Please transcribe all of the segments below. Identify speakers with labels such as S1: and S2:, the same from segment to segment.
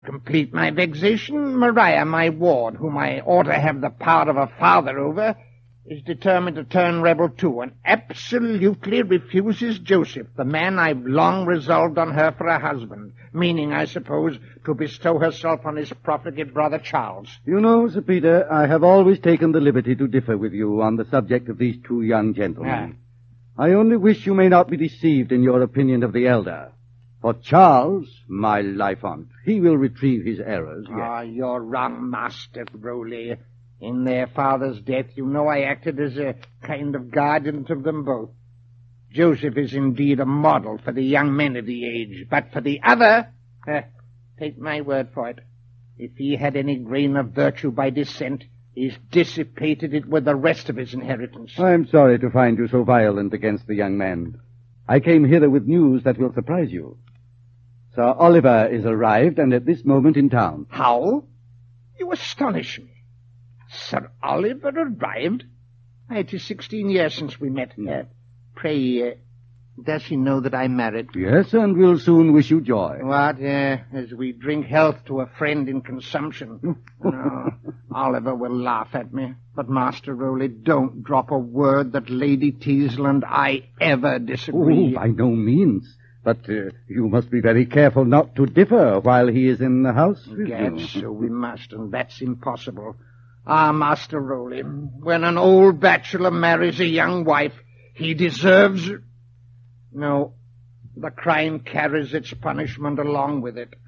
S1: complete my vexation, Maria, my ward, whom I ought to have the power of a father over, is determined to turn rebel too, and absolutely refuses Joseph, the man I've long resolved on her for a husband, meaning, I suppose, to bestow herself on his profligate brother Charles.
S2: You know, Sir Peter, I have always taken the liberty to differ with you on the subject of these two young gentlemen. I only wish you may not be deceived in your opinion of the elder. For Charles, my life on't, he will retrieve his errors yet.
S1: Ah, you're wrong, Master Rowley. In their father's death, you know I acted as a kind of guardian to them both. Joseph is indeed a model for the young men of the age, but for the other, take my word for it, if he had any grain of virtue by descent, he's dissipated it with the rest of his inheritance.
S2: I'm sorry to find you so violent against the young man. I came hither with news that will surprise you. Sir Oliver is arrived and at this moment in town.
S1: How? You astonish me. Sir Oliver arrived? It is 16 years since we met. Pray, does he know that I'm married?
S2: Yes, and will soon wish you joy.
S1: What, as we drink health to a friend in consumption? No, Oliver will laugh at me. But, Master Rowley, don't drop a word that Lady Teazle and I ever disagree.
S2: Oh, by no means. But you must be very careful not to differ while he is in the house with you.
S1: So we must, and that's impossible. Ah, Master Rowley, when an old bachelor marries a young wife, he deserves... No, the crime carries its punishment along with it.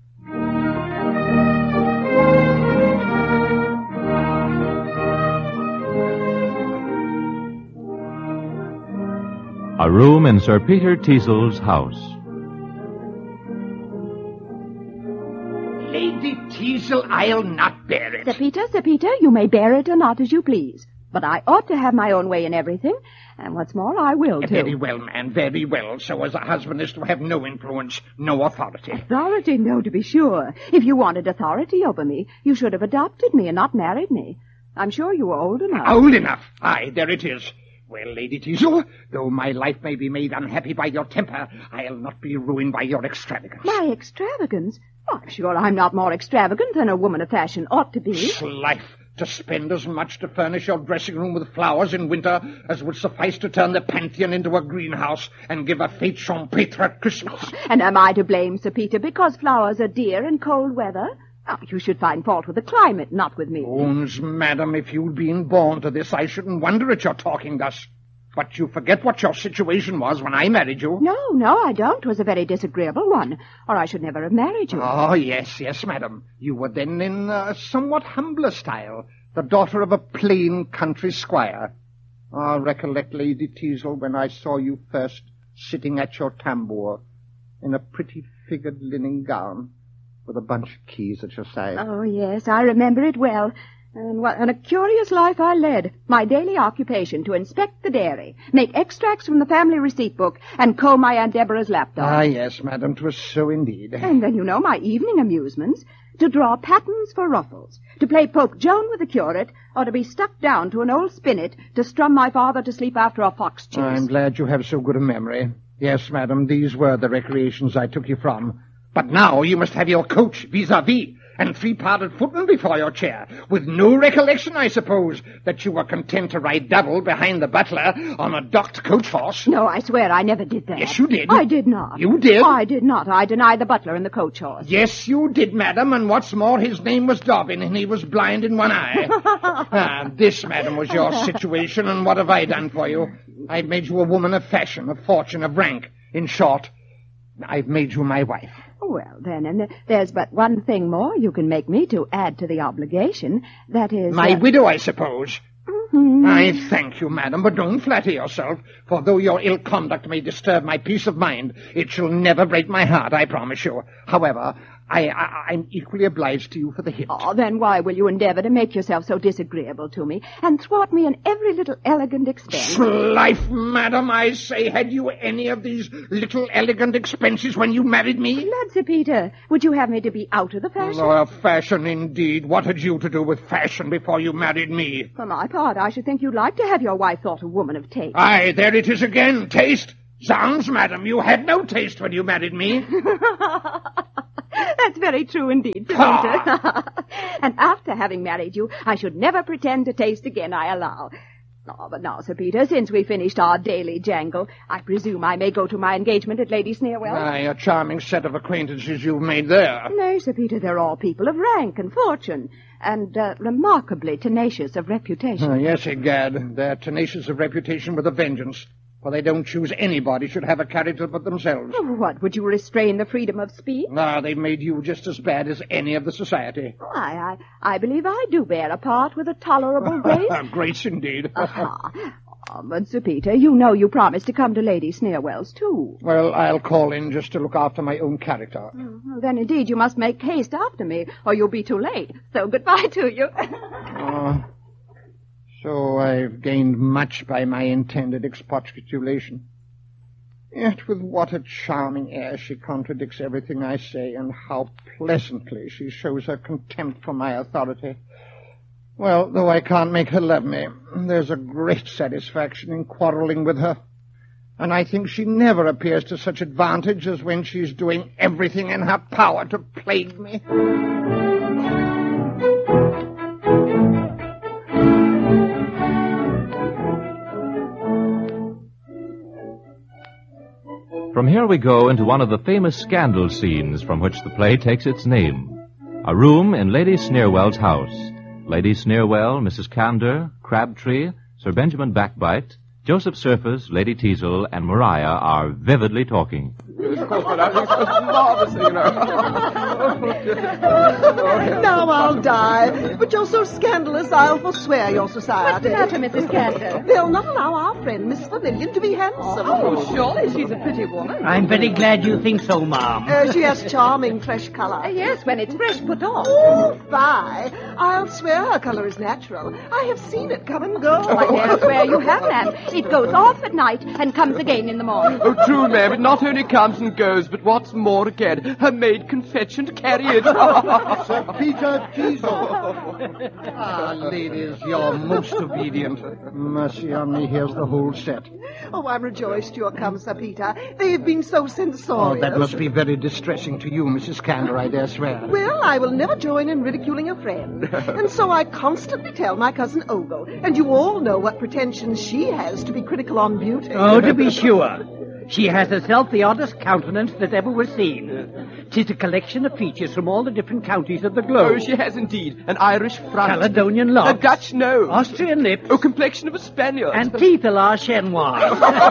S3: A room in Sir Peter Teazle's house.
S1: Lady Teazle, I'll not bear it.
S4: Sir Peter, you may bear it or not as you please. But I ought to have my own way in everything. And what's more, I will, too.
S1: Very well, man, very well. So as a husband is to have no influence, no authority.
S4: Authority? No, to be sure. If you wanted authority over me, you should have adopted me and not married me. I'm sure you were old enough.
S1: Old enough? Aye, there it is. Well, Lady Teazle, though my life may be made unhappy by your temper, I'll not be ruined by your extravagance.
S4: My extravagance? Oh, I'm sure I'm not more extravagant than a woman of fashion ought to be.
S1: Life, to spend as much to furnish your dressing room with flowers in winter as would suffice to turn the Pantheon into a greenhouse and give a fete champêtre at Christmas.
S4: And am I to blame, Sir Peter, because flowers are dear in cold weather? Oh, you should find fault with the climate, not with me.
S1: Bones, madam, if you'd been born to this, I shouldn't wonder at your talking thus. But you forget what your situation was when I married you.
S4: No, I don't. It was a very disagreeable one, or I should never have married you.
S1: Oh, yes, madam. You were then in a somewhat humbler style, the daughter of a plain country squire. I recollect, Lady Teazle, when I saw you first sitting at your tambour in a pretty figured linen gown with a bunch of keys at your side.
S4: Oh, yes, I remember it well. And a curious life I led. My daily occupation to inspect the dairy, make extracts from the family receipt book, and comb my Aunt Deborah's lapdog.
S1: Ah, yes, madam, 'twas so indeed.
S4: And then, you know, my evening amusements, to draw patterns for ruffles, to play Pope Joan with the curate, or to be stuck down to an old spinet to strum my father to sleep after a fox chase.
S1: I'm glad you have so good a memory. Yes, madam, these were the recreations I took you from. But now you must have your coach vis-a-vis, and three-parted footman before your chair, with no recollection, I suppose, that you were content to ride double behind the butler on a docked coach horse.
S4: No, I swear I never did that.
S1: Yes, you did.
S4: I did not.
S1: You did?
S4: I did not. I deny the butler and the coach horse.
S1: Yes, you did, madam, and what's more, his name was Dobbin, and he was blind in one eye. This, madam, was your situation, and what have I done for you? I've made you a woman of fashion, of fortune, of rank. In short, I've made you my wife.
S4: Well, then, and there's but one thing more you can make me to add to the obligation. That is...
S1: My widow, I suppose.
S4: Mm-hmm.
S1: I thank you, madam, but don't flatter yourself, for though your ill conduct may disturb my peace of mind, it shall never break my heart, I promise you. However, I'm equally obliged to you for the hint.
S4: Oh, then why will you endeavor to make yourself so disagreeable to me and thwart me in every little elegant expense?
S1: Life, madam, I say, had you any of these little elegant expenses when you married me?
S4: Lord, Sir Peter, would you have me to be out of the fashion?
S1: Oh, fashion, indeed. What had you to do with fashion before you married me?
S4: For my part, I should think you'd like to have your wife thought a woman of taste.
S1: Aye, there it is again, taste. Zounds, madam, you had no taste when you married me.
S4: That's very true indeed, Sir Peter. And after having married you, I should never pretend to taste again, I allow. Oh, but now, Sir Peter, since we finished our daily jangle, I presume I may go to my engagement at Lady Sneerwell's.
S1: Aye, a charming set of acquaintances you've made there.
S4: Nay, Sir Peter, they're all people of rank and fortune, and remarkably tenacious of reputation.
S1: Yes, egad. They're tenacious of reputation with a vengeance, for they don't choose anybody should have a character but themselves.
S4: Oh, what, would you restrain the freedom of speech?
S1: They've made you just as bad as any of the society.
S4: Oh, I believe I do bear a part with a tolerable grace.
S1: Grace indeed.
S4: But, Sir Peter, you know you promised to come to Lady Sneerwell's, too.
S1: Well, I'll call in just to look after my own character.
S4: Well, then, indeed, you must make haste after me, or you'll be too late. So goodbye to you.
S1: So I've gained much by my intended expostulation. Yet with what a charming air she contradicts everything I say, and how pleasantly she shows her contempt for my authority. Well, though I can't make her love me, there's a great satisfaction in quarreling with her. And I think she never appears to such advantage as when she's doing everything in her power to plague me.
S3: From here we go into one of the famous scandal scenes from which the play takes its name. A room in Lady Sneerwell's house. Lady Sneerwell, Mrs. Candour, Crabtree, Sir Benjamin Backbite, Joseph Surface, Lady Teazle, and Maria are vividly talking.
S5: Now I'll die. But you're so scandalous, I'll forswear your society.
S4: What's the matter, Mrs. Cantor?
S5: They'll not allow our friend, Miss Vermillion, to be handsome.
S6: Oh, surely she's a pretty woman.
S7: I'm very glad you think so, Ma'am.
S5: She has charming fresh colour.
S4: Yes, when it's fresh put on.
S5: Oh, fie. I'll swear her colour is natural. I have seen it come and go.
S4: I dare swear you have, ma'am. It goes off at night and comes again in the morning.
S6: Oh, true, ma'am. It not only comes and goes, but what's more again, her maid can fetch and carry it.
S2: Sir Peter Teazle.
S1: Ladies, you're most obedient. Mercy on me, here's the whole set.
S5: Oh, I'm rejoiced you're come, Sir Peter. They've been so censorious.
S1: That must be very distressing to you, Mrs. Candour, I dare swear.
S5: Well, I will never join in ridiculing a friend. And so I constantly tell my cousin Ogle, and you all know what pretensions she has to be critical on beauty.
S7: Oh, to be sure. She has herself the oddest countenance that ever was seen. 'Tis a collection of features from all the different counties of the globe.
S6: Oh, she has indeed. An Irish front.
S7: Caledonian locks.
S6: A Dutch nose.
S7: Austrian lips.
S6: Oh, complexion of a Spaniard.
S7: And teeth a la Chenoise.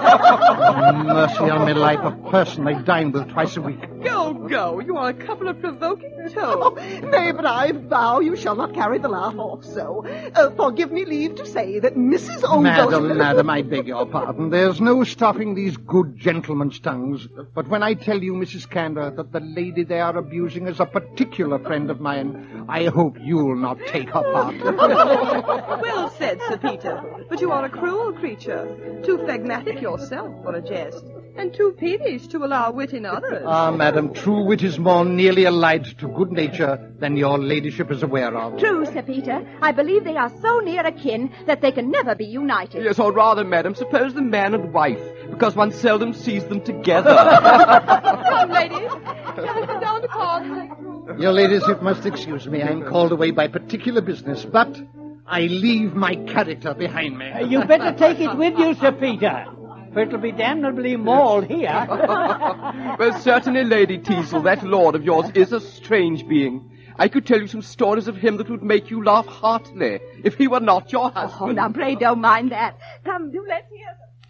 S1: Mercy on me life, a person they dine with twice a week.
S6: Go. You are a couple of provoking toads.
S5: Oh, nay, but I vow you shall not carry the laugh off so. Forgive me leave to say that Mrs. Ogle...
S1: Madam, I beg your pardon. There's no stopping these good gentlemen's tongues. But when I tell you, Mrs. Candour, that the lady they are abusing is a particular friend of mine, I hope you'll not take her part.
S6: Well said, Sir Peter. But you are a cruel creature. Too phlegmatic yourself for a jest, and too peevish to allow wit in others.
S1: Madam, true wit is more nearly allied to good nature than your ladyship is aware of.
S4: True, Sir Peter. I believe they are so near akin that they can never be united.
S6: Yes, or rather, madam, suppose the man and wife, because one seldom sees them together. Come, ladies. Shall we sit down to cards?
S1: Your ladyship must excuse me. I'm called away by particular business, but I leave my character behind me.
S7: You better take it with you, Sir Peter. For it'll be damnably mauled here.
S6: Well, certainly, Lady Teazle, that lord of yours is a strange being. I could tell you some stories of him that would make you laugh heartily if he were not your husband.
S4: Oh, now, pray don't mind that. Come, do let's hear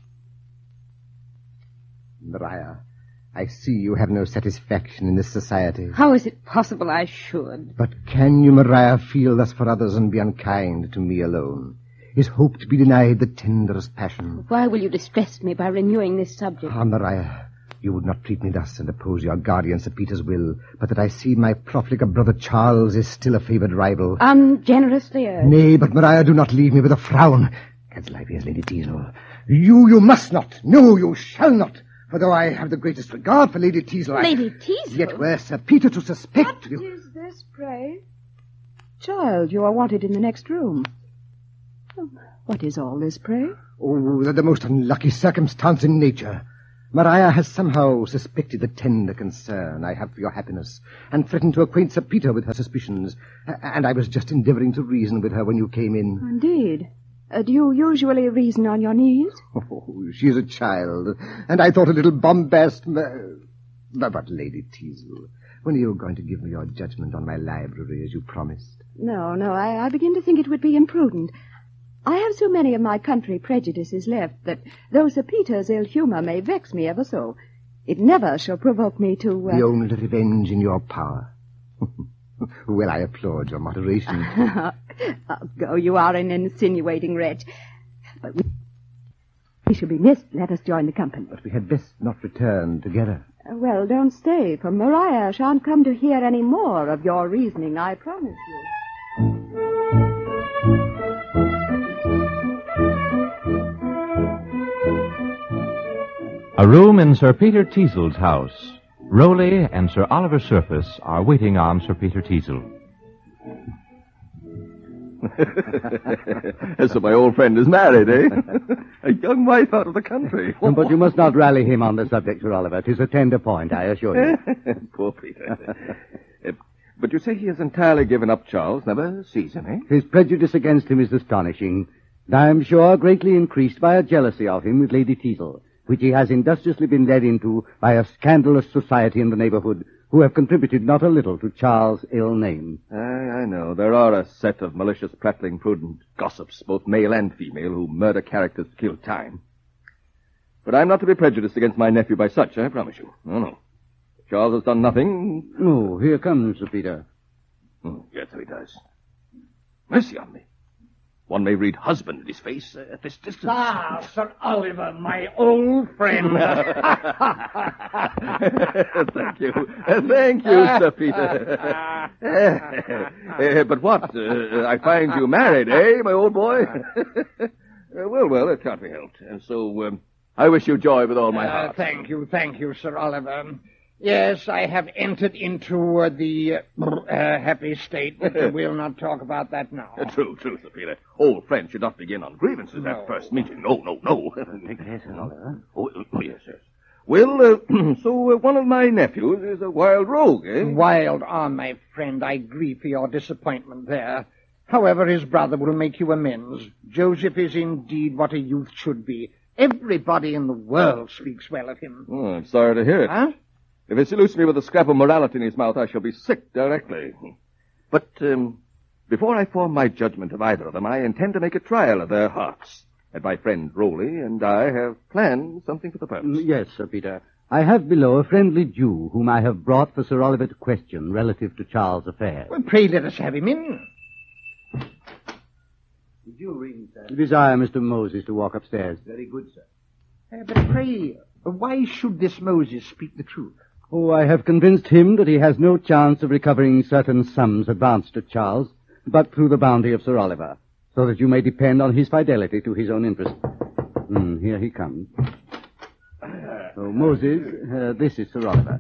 S4: them.
S8: Maria, I see you have no satisfaction in this society.
S9: How is it possible I should?
S8: But can you, Maria, feel thus for others and be unkind to me alone? Is hope to be denied the tenderest passion?
S9: Why will you distress me by renewing this subject?
S8: Ah, Maria, you would not treat me thus and oppose your guardian Sir Peter's will, but that I see my profligate brother Charles is still a favoured rival.
S9: Ungenerously urged.
S8: Nay, but Maria, do not leave me with a frown. Cancel ideas, Lady Teazle. You must not. No, you shall not. For though I have the greatest regard for Lady Teazle,
S9: Lady Teazle?
S8: Yet were Sir Peter to suspect
S4: What is this, pray? Child, you are wanted in the next room. What is all this, pray?
S8: Oh, the most unlucky circumstance in nature. Maria has somehow suspected the tender concern I have for your happiness and threatened to acquaint Sir Peter with her suspicions. And I was just endeavouring to reason with her when you came in.
S4: Indeed. Do you usually reason on your knees?
S8: Oh, she is a child, and I thought a little bombast... But, Lady Teazle, when are you going to give me your judgment on my library as you promised?
S4: No, I begin to think it would be imprudent. I have so many of my country prejudices left that, though Sir Peter's ill humour may vex me ever so, it never shall provoke me to...
S8: The only revenge in your power. Well, I applaud your moderation.
S4: Oh, you are an insinuating wretch. But we shall be missed. Let us join the company.
S8: But we had best not return together.
S4: Well, don't stay, for Maria shan't come to hear any more of your reasoning, I promise you.
S3: A room in Sir Peter Teazle's house. Rowley and Sir Oliver Surface are waiting on Sir Peter Teazle.
S10: So my old friend is married, eh? A young wife out of the country.
S2: But you must not rally him on the subject, Sir Oliver. 'Tis a tender point, I assure you.
S10: Poor Peter. But you say he has entirely given up Charles, never sees him, eh?
S2: His prejudice against him is astonishing, and I am sure greatly increased by a jealousy of him with Lady Teazle, which he has industriously been led into by a scandalous society in the neighbourhood who have contributed not a little to Charles' ill name.
S10: I know. There are a set of malicious, prattling, prudent gossips, both male and female, who murder characters to kill time. But I'm not to be prejudiced against my nephew by such, I promise you. No. Charles has done nothing.
S2: Oh, here comes Sir Peter.
S10: Yes, so he does. Mercy on me. One may read husband in his face at this distance.
S1: Ah, Sir Oliver, my old friend.
S10: Thank you. Thank you, Sir Peter. But what? I find you married, eh, my old boy? Well, it can't be helped. And so, I wish you joy with all my heart.
S1: Thank you, Sir Oliver. Yes, I have entered into the happy state, but we'll not talk about that now.
S10: True, Sir Peter. Old friends should not begin on grievances at first meeting. No.
S2: Yes, Sir Oliver.
S10: Oh, yes. Well, so one of my nephews is a wild rogue, eh?
S1: Wild, my friend. I grieve for your disappointment there. However, his brother will make you amends. Joseph is indeed what a youth should be. Everybody in the world speaks well of him.
S10: Oh, I'm sorry to hear it.
S1: Huh?
S10: If he salutes me with a scrap of morality in his mouth, I shall be sick directly. But before I form my judgment of either of them, I intend to make a trial of their hearts. And my friend Rowley and I have planned something for the purpose.
S2: Yes, Sir Peter. I have below a friendly Jew whom I have brought for Sir Oliver to question relative to Charles' affairs.
S1: Well, pray let us have him in.
S2: Did you ring, sir? Desire Mr. Moses to walk upstairs.
S8: Very good, sir.
S1: But pray, why should this Moses speak the truth?
S2: Oh, I have convinced him that he has no chance of recovering certain sums advanced to Charles, but through the bounty of Sir Oliver, so that you may depend on his fidelity to his own interest. Here he comes. So, Moses, this is Sir Oliver.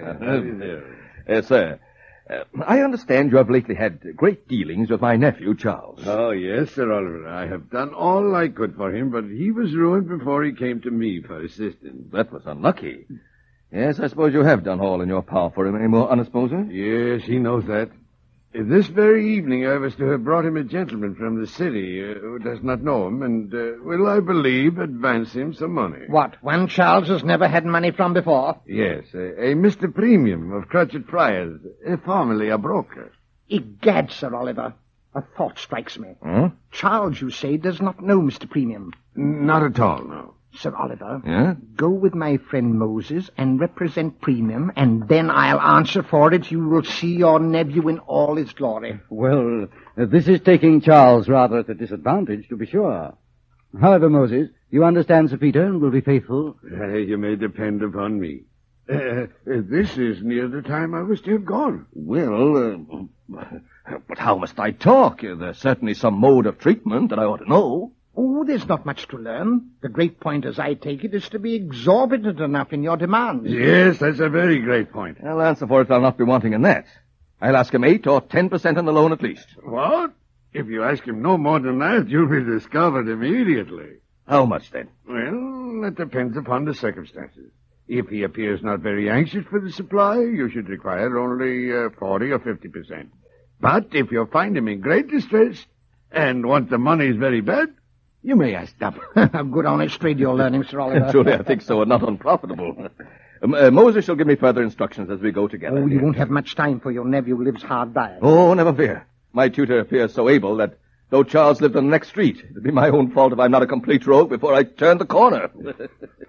S10: Sir, I understand you have lately had great dealings with my nephew, Charles.
S11: Oh, yes, Sir Oliver. I have done all I could for him, but he was ruined before he came to me for assistance.
S10: That was unlucky. Yes, I suppose you have done all in your power for him. Any more honest, Moses?
S11: Yes, he knows that. This very evening I was to have brought him a gentleman from the city who does not know him and will, I believe, advance him some money.
S1: What, one Charles has never had money from before?
S11: Yes, a Mr. Premium of Crutchet Friars, formerly a broker.
S1: Egad, Sir Oliver, a thought strikes me. Charles, you say, does not know Mr. Premium.
S11: Not at all, no.
S1: Sir Oliver,
S10: Yeah?
S1: go with my friend Moses and represent Premium, and then I'll answer for it you will see your nephew in all his glory.
S2: Well, this is taking Charles rather at a disadvantage, to be sure. However, Moses, you understand Sir Peter and will be faithful?
S11: You may depend upon me. This is near the time I was to have gone.
S10: Well, but how must I talk? There's certainly some mode of treatment that I ought to know.
S1: Oh, there's not much to learn. The great point, as I take it, is to be exorbitant enough in your demands.
S11: Yes, that's a very great point.
S10: I'll answer for it I'll not be wanting in that. I'll ask him 8 or 10% on the loan at least.
S11: What? If you ask him no more than that, you'll be discovered immediately.
S10: How much then?
S11: Well, it depends upon the circumstances. If he appears not very anxious for the supply, you should require only 40 or 50%. But if you find him in great distress and want the monies very bad, you may ask double.
S1: A good honest trade you're learning, Sir Oliver.
S10: Truly, I think so, and not unprofitable. Moses shall give me further instructions as we go together.
S1: Oh, you won't have much time, for your nephew lives hard by.
S10: Oh, never fear. My tutor appears so able that though Charles lived on the next street, it'd be my own fault if I'm not a complete rogue before I turn the corner.